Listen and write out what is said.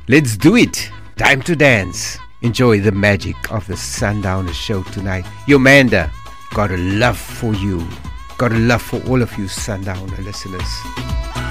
Let's do it. Time to dance. Enjoy the magic of the Sundowner Show tonight. Yomanda, got a love for you. Got a love for all of you Sundowner listeners.